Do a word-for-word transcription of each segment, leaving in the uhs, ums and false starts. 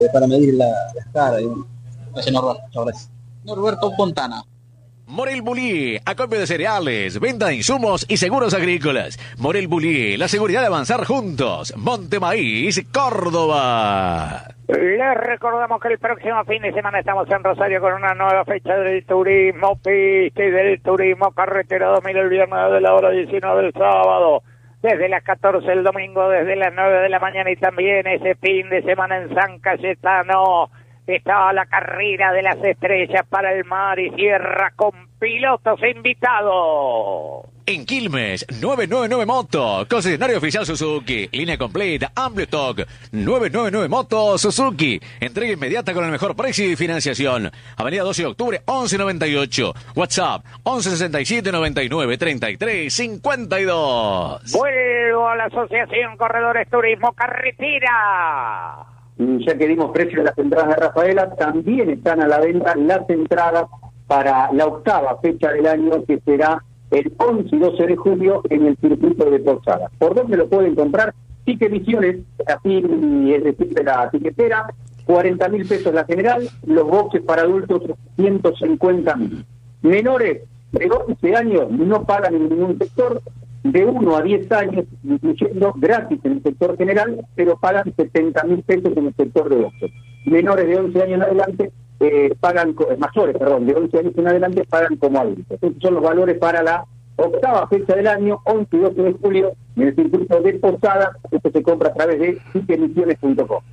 para medir la, la escala. Gracias, Norberto. Muchas gracias. Norberto Fontana. Morel Bullier, acopio de cereales, venta de insumos y seguros agrícolas. Morel Bullier, la seguridad de avanzar juntos. Montemaíz, Córdoba. Les recordamos que el próximo fin de semana estamos en Rosario con una nueva fecha del turismo pista y del turismo carretera dos mil el viernes de la hora diecinueve del sábado. Desde las catorce el domingo, desde las nueve de la mañana y también ese fin de semana en San Cayetano. Está la carrera de las estrellas para el mar y cierra con pilotos invitados. En Quilmes, novecientos noventa y nueve Moto, concesionario oficial Suzuki, línea completa, amplio stock, novecientos noventa y nueve Moto Suzuki, entrega inmediata con el mejor precio y financiación. Avenida doce de octubre, once noventa y ocho, WhatsApp, once sesenta y siete noventa y nueve treinta y tres cincuenta y dos. Vuelvo a la Asociación Corredores Turismo Carretera. Ya que dimos precio de las entradas de Rafaela, también están a la venta las entradas para la octava fecha del año, que será el once y doce de julio en el circuito de Posadas. ¿Por dónde lo pueden comprar? Ticketvisiones, así es decir, de la tiquetera, cuarenta mil pesos la general, los boxes para adultos ciento cincuenta mil. Menores de doce años no pagan en ningún sector, de uno a diez años, incluyendo gratis en el sector general, pero pagan setenta mil pesos en el sector de boxes. Menores de once años en adelante eh, pagan, mayores, perdón, de once años en adelante pagan como adultos. Estos son los valores para la octava fecha del año, once y doce de julio, en el circuito de Posadas. Esto se compra a través de ticketvisiones punto com.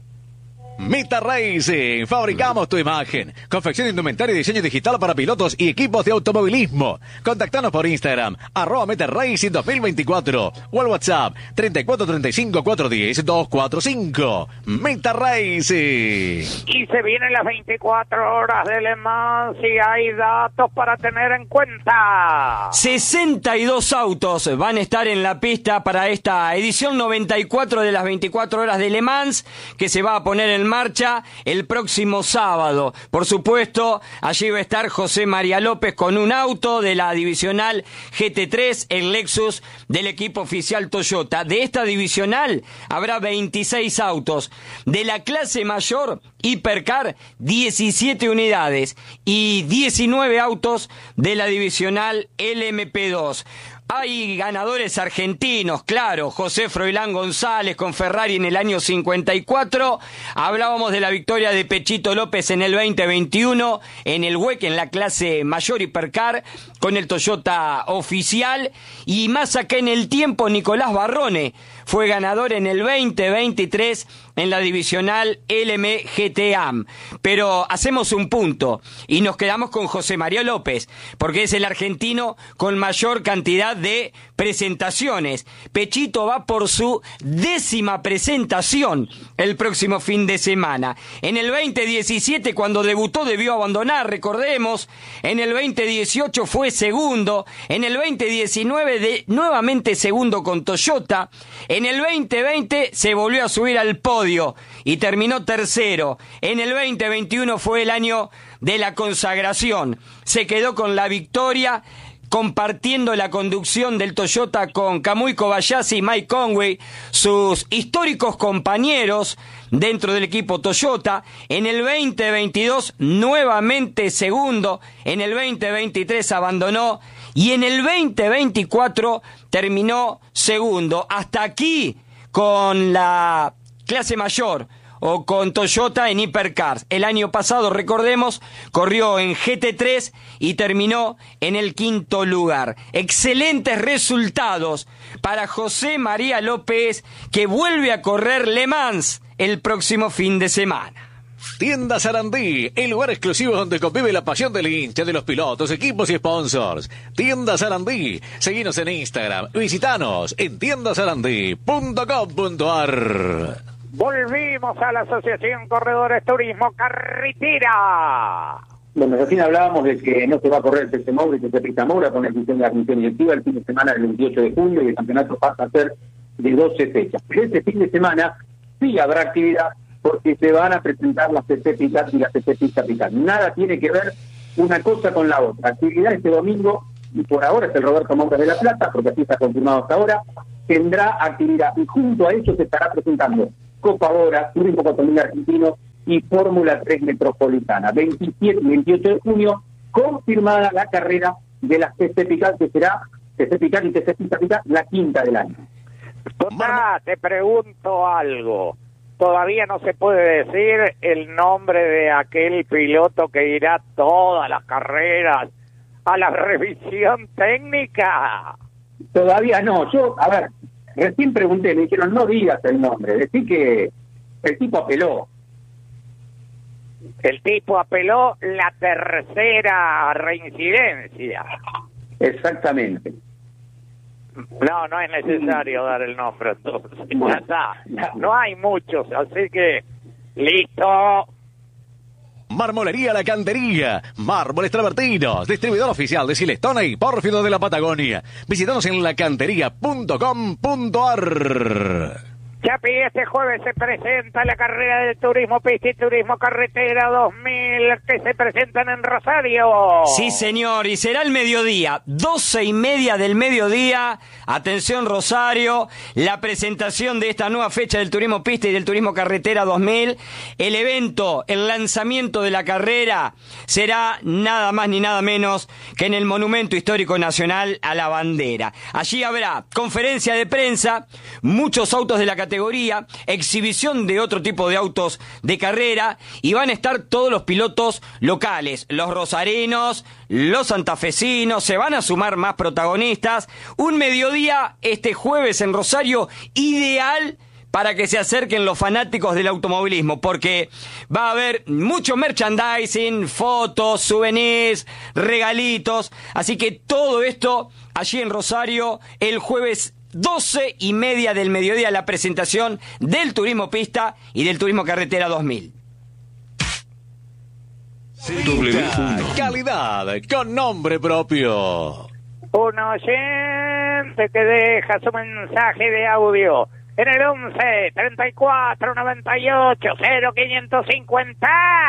Meta Racing, fabricamos tu imagen. Confección de indumentaria y diseño digital para pilotos y equipos de automovilismo. Contactanos por Instagram, arroba Meta Racing dos mil veinticuatro o al WhatsApp treinta y cuatro treinta y cinco cuatrocientos diez doscientos cuarenta y cinco. Meta Racing. Y se vienen las veinticuatro horas de Le Mans y hay datos para tener en cuenta. sesenta y dos autos van a estar en la pista para esta edición noventa y cuatro de las veinticuatro horas de Le Mans, que se va a poner en marcha el próximo sábado. Por supuesto, allí va a estar José María López con un auto de la divisional G T tres, el Lexus del equipo oficial Toyota. De esta divisional habrá veintiséis autos. De la clase mayor, Hipercar, diecisiete unidades y diecinueve autos de la divisional L M P dos. Hay ganadores argentinos, claro, José Froilán González con Ferrari en el año cincuenta y cuatro, hablábamos de la victoria de Pechito López en el veinte veintiuno, en el W E C en la clase mayor Hipercar, con el Toyota oficial, y más acá en el tiempo Nicolás Barrone fue ganador en el veinte veintitrés en la divisional L M G T A M. Pero hacemos un punto y nos quedamos con José María López, porque es el argentino con mayor cantidad de presentaciones. Pechito va por su décima presentación el próximo fin de semana. En el veinte diecisiete, cuando debutó, debió abandonar, recordemos. En el veinte dieciocho fue segundo. En el veinte diecinueve de, nuevamente segundo con Toyota. En el veinte veinte se volvió a subir al podio y terminó tercero. En el veinte veintiuno fue el año de la consagración. Se quedó con la victoria, compartiendo la conducción del Toyota con Kamui Kobayashi y Mike Conway, sus históricos compañeros dentro del equipo Toyota. En el veinte veintidós nuevamente segundo, en el veinte veintitrés abandonó y en el veinte veinticuatro terminó segundo. Hasta aquí con la clase mayor o con Toyota en Hipercars. El año pasado, recordemos, corrió en G T tres y terminó en el quinto lugar. Excelentes resultados para José María López, que vuelve a correr Le Mans el próximo fin de semana. Tienda Sarandí, el lugar exclusivo donde convive la pasión del hincha, de los pilotos, equipos y sponsors. Tienda Sarandí, seguinos en Instagram, visitanos en tienda sarandí punto com punto a r. Volvimos a la Asociación Corredores Turismo Carretera. Bueno, recién hablábamos de que no se va a correr el P C Moura y que se Pista Moura con la decisión de la Comisión Directiva el fin de semana del veintiocho de junio, y el campeonato pasa a ser de doce fechas. Pero este fin de semana sí habrá actividad, porque se van a presentar las C C Picas y las C C Pista Picas. Nada tiene que ver una cosa con la otra. Actividad este domingo, y por ahora es el Roberto Montes de la Plata, porque así está confirmado hasta ahora, tendrá actividad. Y junto a eso se estará presentando Copa Bora, Turismo Cotonil Argentino, y Fórmula tres Metropolitana. veintisiete y veintiocho de junio, confirmada la carrera de las T C Picar, que será T C Picar y T C Pista Picar, la quinta del año. Totá, te pregunto algo. Todavía no se puede decir el nombre de aquel piloto que irá todas las carreras a la revisión técnica. Todavía no. Yo, a ver, recién pregunté, me dijeron, no digas el nombre, decí que el tipo apeló. El tipo apeló la tercera reincidencia. Exactamente. No, no es necesario dar el nombre, entonces. Ya está. No hay muchos, así que listo. Marmolería La Cantería, Mármoles Travertinos, distribuidor oficial de Silestona y Pórfido de la Patagonia. Visítanos en lacantería punto com punto ar. Chapi, este jueves se presenta la carrera del Turismo Pista y Turismo Carretera dos mil que se presentan en Rosario. Sí, señor, y será el mediodía, doce y media del mediodía. Atención, Rosario, la presentación de esta nueva fecha del Turismo Pista y del Turismo Carretera dos mil. El evento, el lanzamiento de la carrera será nada más ni nada menos que en el Monumento Histórico Nacional a la Bandera. Allí habrá conferencia de prensa, muchos autos de la categoría, exhibición de otro tipo de autos de carrera y van a estar todos los pilotos locales, los rosarinos, los santafesinos, se van a sumar más protagonistas. Un mediodía este jueves en Rosario ideal para que se acerquen los fanáticos del automovilismo, porque va a haber mucho merchandising, fotos, souvenirs, regalitos, así que todo esto allí en Rosario el jueves doce y media del mediodía, la presentación del Turismo Pista y del Turismo Carretera dos mil. Calidad con nombre propio. Un oyente que deja su mensaje de audio en el once, treinta y cuatro, noventa y ocho, cero quinientos cincuenta.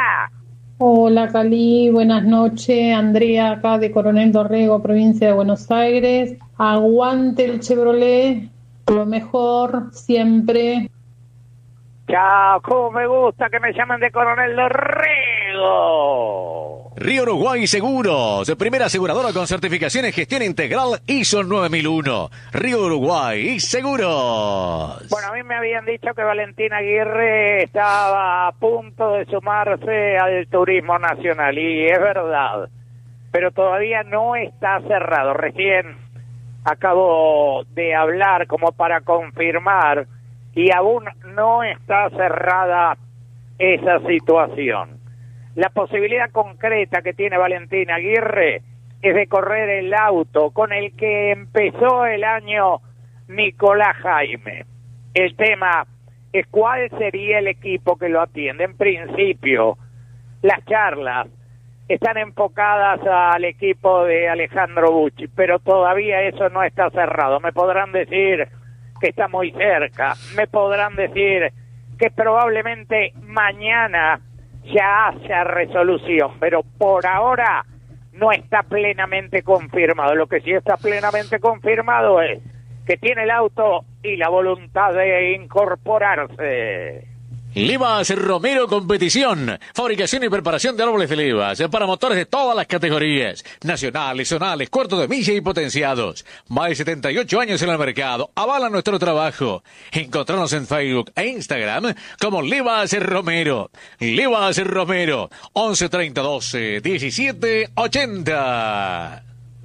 Hola Cali, buenas noches, Andrea acá de Coronel Dorrego, provincia de Buenos Aires. Aguante el Chevrolet, lo mejor siempre. Chao, cómo me gusta que me llamen de Coronel Dorrego. Río Uruguay Seguros, primera aseguradora con certificación en gestión integral I S O nueve mil uno. Río Uruguay Seguros. Bueno, a mí me habían dicho que Valentín Aguirre estaba a punto de sumarse al turismo nacional, y es verdad, pero todavía no está cerrado. Recién acabo de hablar como para confirmar y aún no está cerrada esa situación. La posibilidad concreta que tiene Valentín Aguirre es de correr el auto con el que empezó el año Nicolás Jaime. El tema es cuál sería el equipo que lo atiende. En principio, las charlas están enfocadas al equipo de Alejandro Bucci, pero todavía eso no está cerrado. Me podrán decir que está muy cerca, me podrán decir que probablemente mañana ya haya resolución, pero por ahora no está plenamente confirmado. Lo que sí está plenamente confirmado es que tiene el auto y la voluntad de incorporarse. Livas Romero Competición, fabricación y preparación de árboles de levas para motores de todas las categorías, nacionales, zonales, cuartos de milla y potenciados. Más de setenta y ocho años en el mercado, avalan nuestro trabajo. Encontrarnos en Facebook e Instagram como Livas Romero. Livas Romero, once treinta doce diecisiete ochenta.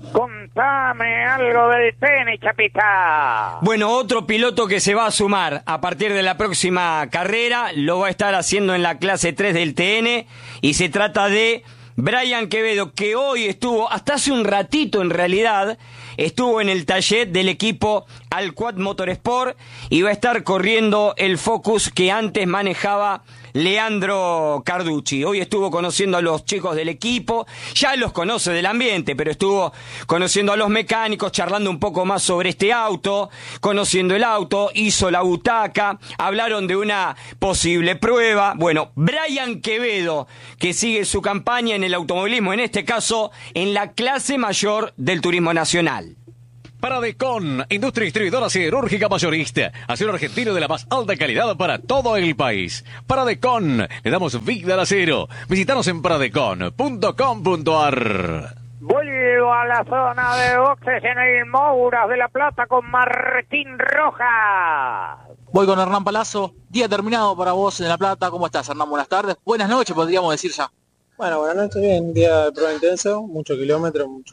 Contame algo del tenis, Chapita. Bueno, otro piloto que se va a sumar a partir de la próxima carrera, lo va a estar haciendo en la clase tres del T N, y se trata de Brian Quevedo, que hoy estuvo, hasta hace un ratito en realidad, estuvo en el taller del equipo Alquad Motorsport y va a estar corriendo el Focus que antes manejaba Leandro Carducci. Hoy estuvo conociendo a los chicos del equipo, ya los conoce del ambiente, pero estuvo conociendo a los mecánicos, charlando un poco más sobre este auto, conociendo el auto, hizo la butaca, hablaron de una posible prueba. Bueno, Brian Quevedo, que sigue su campaña en el automovilismo, en este caso en la clase mayor del turismo nacional. Paradecon, industria distribuidora siderúrgica mayorista. Acero argentino de la más alta calidad para todo el país. Paradecon, le damos vida al acero. Visítanos en paradecon punto com punto ar. Vuelvo a la zona de boxes en el Mouras de La Plata con Martín Rojas. Voy con Hernán Palazzo. Día terminado para vos en La Plata. ¿Cómo estás, Hernán? Buenas tardes. Buenas noches, podríamos decir ya. Bueno, buenas noches. Bien, día de prueba intenso. Mucho kilómetro, mucho...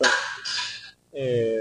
Eh,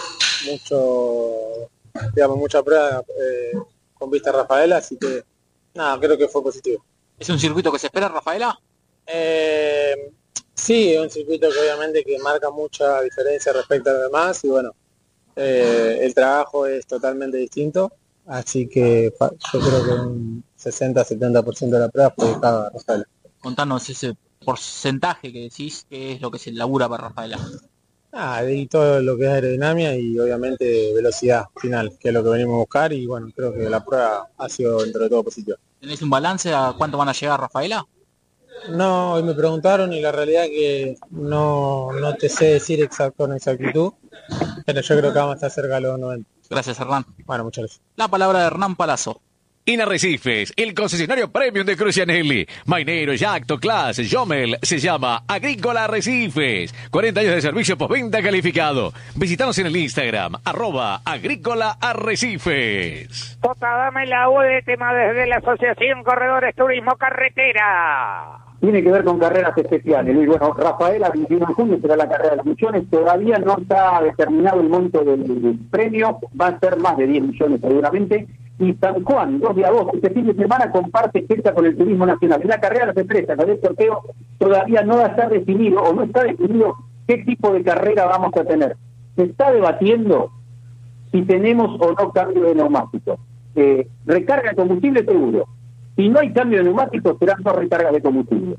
mucho... digamos, mucha prueba eh, con vista a Rafaela, así que... nada, creo que fue positivo. ¿Es un circuito que se espera, Rafaela? Eh... Sí, es un circuito que obviamente que marca mucha diferencia respecto a los demás y bueno, eh, el trabajo es totalmente distinto, así que yo creo que un sesenta a setenta por ciento de la prueba fue dedicada a Rafaela. Contanos ese porcentaje que decís, que es lo que se labura para Rafaela. Ah, y todo lo que es aerodinámica y obviamente velocidad final, que es lo que venimos a buscar y bueno, creo que la prueba ha sido dentro de todo positivo. ¿Tenés un balance a cuánto van a llegar, Rafaela? No, hoy me preguntaron y la realidad que no, no te sé decir exacto con exactitud, pero yo creo que vamos a estar cerca de los noventa. Gracias, Hernán. Bueno, muchas gracias. La palabra de Hernán Palazzo. En Arrecifes, el concesionario premium de Crucianelli, Mainero, Yacto, Class, Jomel, se llama Agrícola Arrecifes. cuarenta años de servicio postventa calificado. Visítanos en el Instagram, arroba Agrícola Arrecifes. Tota, dame la última desde la Asociación Corredores Turismo Carretera. Tiene que ver con carreras especiales. Y bueno, Rafaela, veintiuno de junio será la carrera de las millones. Todavía no está determinado el monto del premio. Va a ser más de diez millones seguramente. Y San Juan, dos de agosto, este fin de semana comparte fecha con el Turismo Nacional. En la carrera de las empresas, la del sorteo, todavía no está definido o no está definido qué tipo de carrera vamos a tener. Se está debatiendo si tenemos o no cambio de neumáticos. Eh, recarga de combustible seguro. Si no hay cambio de neumáticos, serán dos recargas de combustible.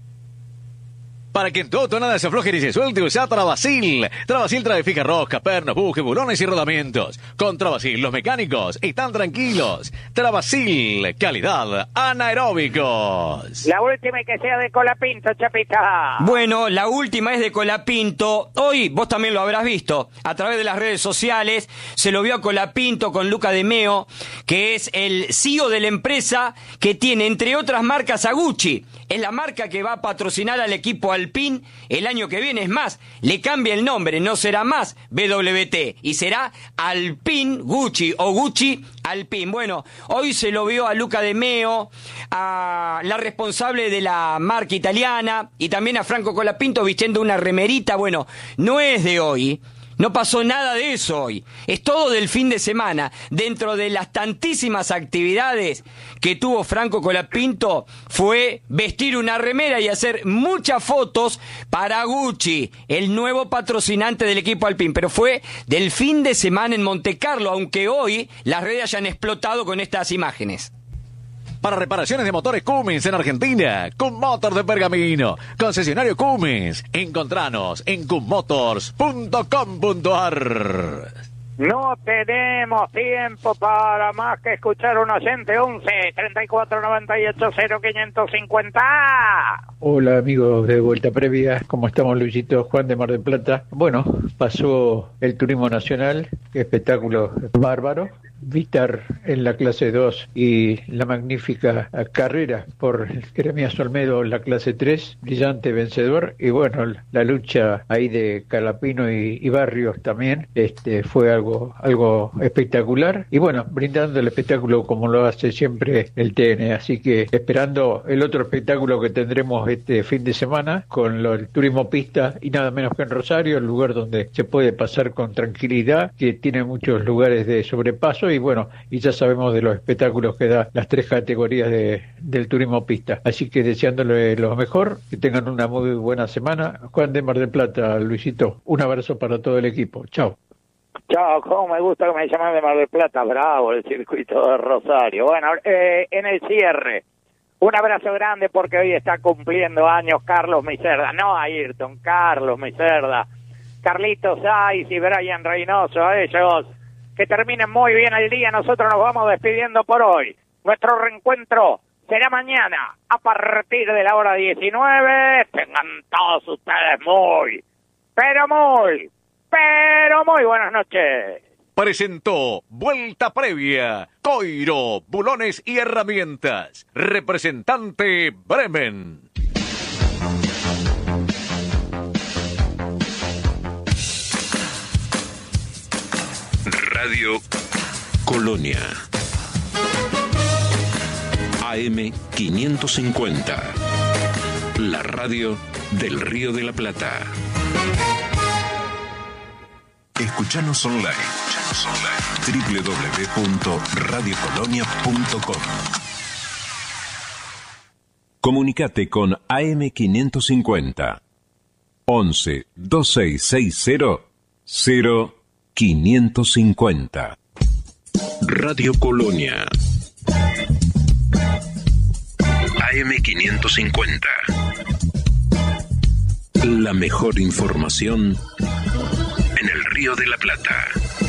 Para que en tu auto nada se afloje ni se suelte, usa Travasil. Travasil trae fija rosca, pernos, bujes, bulones y rodamientos. Con Travasil, los mecánicos están tranquilos. Travasil, calidad anaeróbicos. La última y que sea de Colapinto, Chapita. Bueno, la última es de Colapinto. Hoy, vos también lo habrás visto, a través de las redes sociales, se lo vio a Colapinto con Luca De Meo, que es el C E O de la empresa que tiene, entre otras marcas, a Gucci. Es la marca que va a patrocinar al equipo Alpine el año que viene. Es más, le cambia el nombre, no será más B W T y será Alpine Gucci o Gucci Alpine. Bueno, hoy se lo vio a Luca De Meo, a la responsable de la marca italiana y también a Franco Colapinto vistiendo una remerita. Bueno, no es de hoy. No pasó nada de eso hoy. Es todo del fin de semana. Dentro de las tantísimas actividades que tuvo Franco Colapinto fue vestir una remera y hacer muchas fotos para Gucci, el nuevo patrocinante del equipo Alpine. Pero fue del fin de semana en Montecarlo, aunque hoy las redes hayan explotado con estas imágenes. Para reparaciones de motores Cummins en Argentina, Cum Motor de Pergamino, concesionario Cummins. Encontranos en cummotors punto com punto ar. No tenemos tiempo para más que escuchar un oyente. Once treinta y cuatro noventa y ocho cero quinientos cincuenta. Hola amigos de Vuelta Previa, ¿cómo estamos? Luisito, Juan de Mar del Plata. Bueno, pasó el Turismo Nacional, espectáculo bárbaro. Víctor en la clase dos y la magnífica carrera por Jeremías Olmedo en la clase tres, brillante vencedor, y bueno, la lucha ahí de Calapino y, y Barrios también este fue algo algo espectacular, y bueno, brindando el espectáculo como lo hace siempre el T N, así que esperando el otro espectáculo que tendremos este fin de semana con lo, el turismo pista, y nada menos que en Rosario, el lugar donde se puede pasar con tranquilidad, que tiene muchos lugares de sobrepaso. Y bueno, y ya sabemos de los espectáculos que da las tres categorías de, del turismo pista. Así que deseándole lo mejor, que tengan una muy buena semana. Juan de Mar del Plata, Luisito, un abrazo para todo el equipo. Chao. Chao, cómo me gusta que me llaman de Mar del Plata, bravo el circuito de Rosario. Bueno, eh, en el cierre, un abrazo grande porque hoy está cumpliendo años Carlos Micerda, no Ayrton, Carlos Micerda, Carlitos Saiz y Brian Reynoso, a ellos. Que terminen muy bien el día. Nosotros nos vamos despidiendo por hoy. Nuestro reencuentro será mañana a partir de la hora diecinueve. Tengan todos ustedes muy, pero muy, pero muy buenas noches. Presentó Vuelta Previa, Coiro, Bulones y Herramientas. Representante Bremen. Radio Colonia. A M quinientos cincuenta. La radio del Río de la Plata. Escuchanos online. Escuchanos online. doble u doble u doble u punto radio colonia punto com. Comunicate con A M quinientos cincuenta. once, veintiséis sesenta, cero quinientos cincuenta. Radio Colonia. A M quinientos cincuenta. La mejor información en el Río de la Plata.